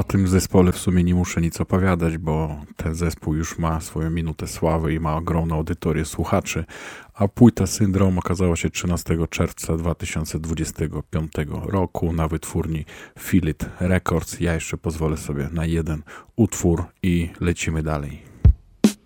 tym zespole w sumie nie muszę nic opowiadać, bo ten zespół już ma swoją minutę sławy i ma ogromną audytorię słuchaczy, a płyta Syndrom okazała się 13 czerwca 2025 roku na wytwórni Feel It Records. Ja jeszcze pozwolę sobie na jeden utwór i lecimy dalej.